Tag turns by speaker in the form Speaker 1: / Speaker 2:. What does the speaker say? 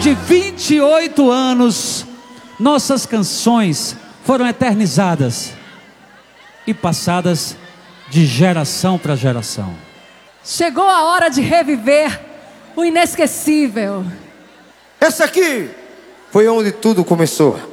Speaker 1: De 28 anos, nossas canções foram eternizadas e passadas de geração para geração.
Speaker 2: Chegou a hora de reviver o inesquecível.
Speaker 3: Essa aqui foi onde tudo começou.